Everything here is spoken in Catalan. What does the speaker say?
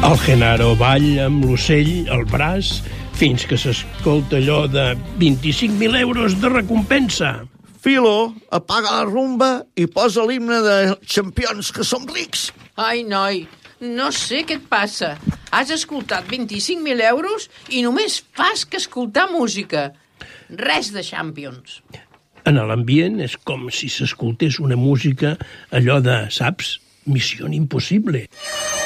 El Genaro balla amb l'ocell al braç fins que s'escolta allò de 25.000 euros de recompensa. Filo, apaga la rumba i posa l'himne de Campions que som rics. Ai, noi, no sé què et passa. Has escoltat 25.000 euros i només fas que escoltar música. Res de Champions. En l'ambient és com si s'escoltés una música allò de, saps, Missió Impossible.